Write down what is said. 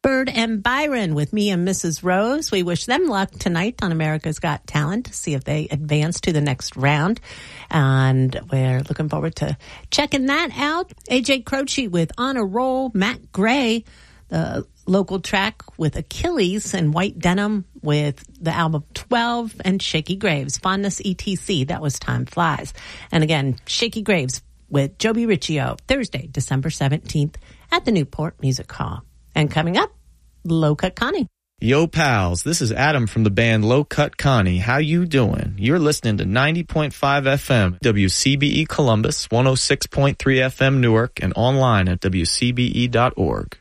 Bird and Byron with Me and Mrs. Rose. We wish them luck tonight on America's Got Talent to see if they advance to the next round. And we're looking forward to checking that out. AJ Croce with On a Roll. Matt Gray, the local track with Achilles and White Denim with the album 12. And Shaky Graves, Fondness ETC. That was Time Flies. And again, Shaky Graves with Joby Riccio, Thursday, December 17th at the Newport Music Hall. And coming up, Low Cut Connie. Yo, pals, this is Adam from the band Low Cut Connie. How you doing? You're listening to 90.5 FM, WCBE Columbus, 106.3 FM Newark, and online at WCBE.org.